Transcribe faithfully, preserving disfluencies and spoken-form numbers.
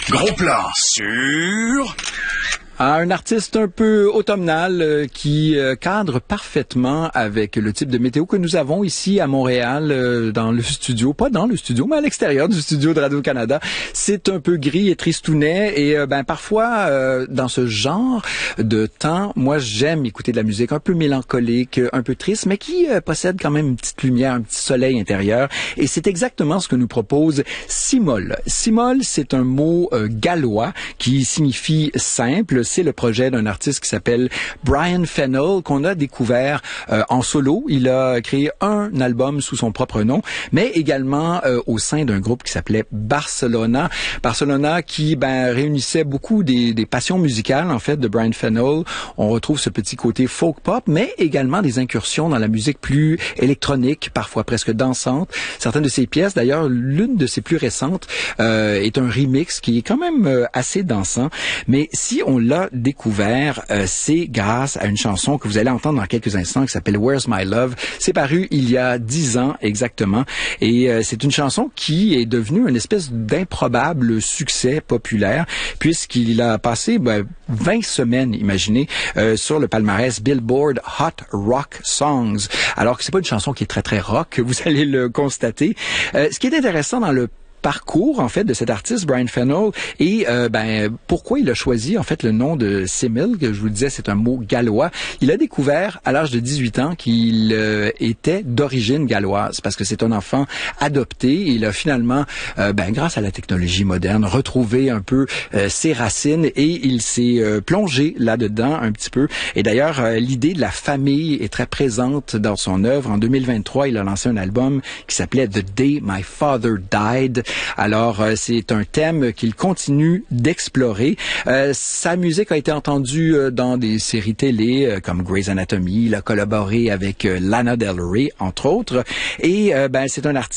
Gros plan sur... Ah, un artiste un peu automnal euh, qui euh, cadre parfaitement avec le type de météo que nous avons ici à Montréal euh, dans le studio, pas dans le studio, mais à l'extérieur du studio de Radio-Canada. C'est un peu gris et tristounet et euh, ben parfois euh, dans ce genre de temps, moi j'aime écouter de la musique un peu mélancolique, un peu triste, mais qui euh, possède quand même une petite lumière, un petit soleil intérieur. Et c'est exactement ce que nous propose Cimol. Cimol, c'est un mot euh, gallois qui signifie simple. C'est le projet d'un artiste qui s'appelle Brian Fennell qu'on a découvert euh, en solo. Il a créé un album sous son propre nom, mais également euh, au sein d'un groupe qui s'appelait Barcelona. Barcelona qui ben, réunissait beaucoup des, des passions musicales en fait de Brian Fennell. On retrouve ce petit côté folk pop, mais également des incursions dans la musique plus électronique, parfois presque dansante. Certaines de ses pièces, d'ailleurs, l'une de ses plus récentes euh, est un remix qui est quand même euh, assez dansant. Mais si on l'a découvert, euh, c'est grâce à une chanson que vous allez entendre dans quelques instants qui s'appelle Where's My Love. C'est paru il y a dix ans exactement et euh, c'est une chanson qui est devenue une espèce d'improbable succès populaire puisqu'il a passé ben, vingt semaines, imaginez, euh, sur le palmarès Billboard Hot Rock Songs. Alors que c'est pas une chanson qui est très très rock, vous allez le constater. Euh, ce qui est intéressant dans le parcours en fait de cet artiste Brian Fennell et euh, ben pourquoi il a choisi en fait le nom de Cimol, que je vous le disais c'est un mot gallois. Il a découvert à l'âge de dix-huit ans qu'il euh, était d'origine galloise parce que c'est un enfant adopté. Il a finalement euh, ben grâce à la technologie moderne retrouvé un peu euh, ses racines et il s'est euh, plongé là-dedans un petit peu. Et d'ailleurs euh, l'idée de la famille est très présente dans son œuvre. En deux mille vingt-trois, il a lancé un album qui s'appelait The Day My Father Died. Alors, euh, c'est un thème qu'il continue d'explorer. Euh, sa musique a été entendue euh, dans des séries télé euh, comme Grey's Anatomy. Il a collaboré avec euh, Lana Del Rey, entre autres. Et euh, ben, c'est un artiste